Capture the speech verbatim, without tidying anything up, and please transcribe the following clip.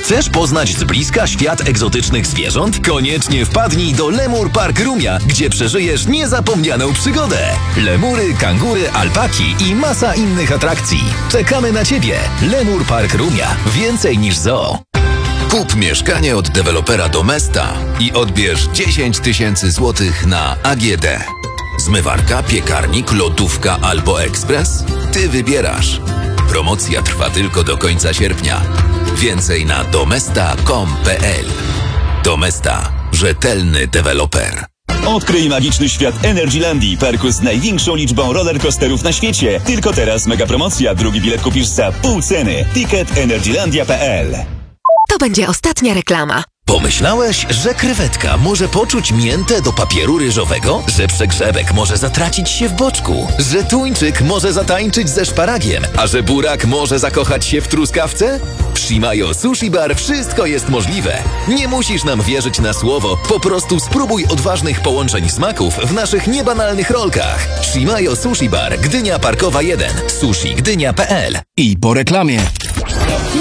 Chcesz poznać z bliska świat egzotycznych zwierząt? Koniecznie wpadnij do Lemur Park Rumia, gdzie przeżyjesz niezapomnianą przygodę. Lemury, kangury, alpaki i masa innych atrakcji. Czekamy na Ciebie. Lemur Park Rumia. Więcej niż zoo. Kup mieszkanie od dewelopera Domesta i odbierz dziesięć tysięcy złotych na A G D. Zmywarka, piekarnik, lodówka albo ekspres? Ty wybierasz. Promocja trwa tylko do końca sierpnia. Więcej na domesta kropka com kropka p l. Domesta. Rzetelny deweloper. Odkryj magiczny świat Energylandii, parku z największą liczbą rollercoasterów na świecie. Tylko teraz mega promocja. Drugi bilet kupisz za pół ceny. Ticket energylandia kropka p l. To będzie ostatnia reklama. Pomyślałeś, że krewetka może poczuć miętę do papieru ryżowego? Że przegrzebek może zatracić się w boczku? Że tuńczyk może zatańczyć ze szparagiem? A że burak może zakochać się w truskawce? W Shimayo Sushi Bar wszystko jest możliwe. Nie musisz nam wierzyć na słowo. Po prostu spróbuj odważnych połączeń smaków w naszych niebanalnych rolkach. Shimayo Sushi Bar, Gdynia Parkowa jeden. sushi gdynia kropka p l. I po reklamie.